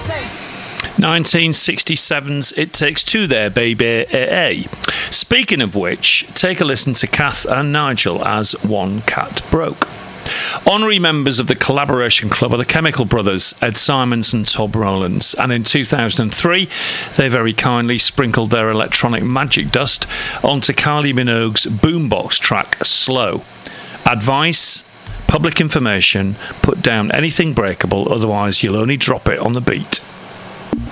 1967's It Takes Two there, baby. Speaking of which, take a listen to Kath and Nigel as One Cat Broke. Honorary members of the Collaboration Club are the Chemical Brothers, Ed Simons and Tom Rowlands, and in 2003 they very kindly sprinkled their electronic magic dust onto Kylie Minogue's boombox track Slow. Advice: public information, put down anything breakable, otherwise you'll only drop it on the beat.